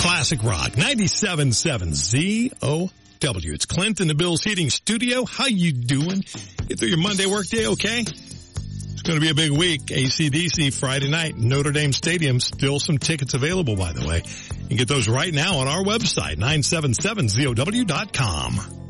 Classic Rock 97.7 ZOW. It's Clint in the Bills Heating Studio. How you doing? Get through your Monday workday okay? It's going to be a big week. AC/DC Friday night, Notre Dame Stadium. Still some tickets available, by the way. You can get those right now on our website, 977ZOW.com.